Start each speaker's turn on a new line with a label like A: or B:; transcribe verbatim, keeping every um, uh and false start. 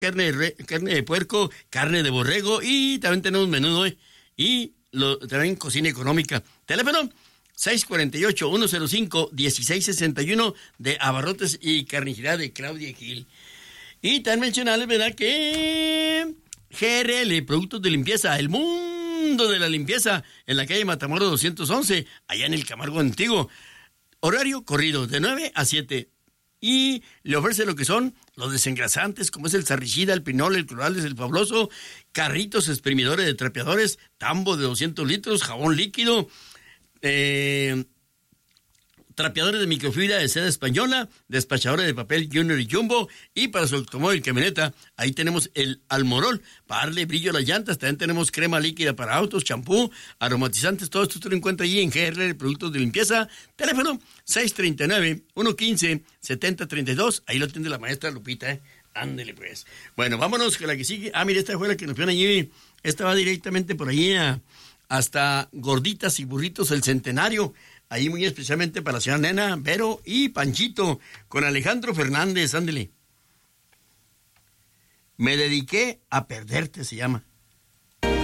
A: carne de, re, carne de puerco, carne de borrego y también tenemos menudo, ¿eh? Y lo, también cocina económica. Teléfono seis cuatro ocho, uno cero cinco, uno seis seis uno de Abarrotes y Carnicería de Claudia Gil. Y también mencionarles, ¿verdad?, que G R L, Productos de Limpieza, el mundo de la limpieza, en la calle Matamoros doscientos once, allá en el Camargo Antiguo. Horario corrido, de nueve a siete. Y le ofrece lo que son los desengrasantes, como es el sarricida, el pinol, el clorales, el fabuloso, carritos exprimidores de trapeadores, tambo de doscientos litros, jabón líquido, eh, trapeadores de microfibra de seda española, despachadores de papel Junior y Jumbo, y para su automóvil camioneta, ahí tenemos el Almorol, para darle brillo a las llantas. También tenemos crema líquida para autos, champú, aromatizantes, todo esto usted lo encuentra allí en G R L, Productos de Limpieza. Teléfono seis tres nueve, uno uno cinco, siete cero tres dos, ahí lo atiende la maestra Lupita, ¿eh? Ándele pues. Bueno, vámonos con la que sigue. Ah, mire, esta fue la que nos pone allí, esta va directamente por allí a, hasta Gorditas y Burritos El Centenario, ahí muy especialmente para la señora Nena, Vero y Panchito, con Alejandro Fernández, ándele. Me dediqué a perderte, se llama.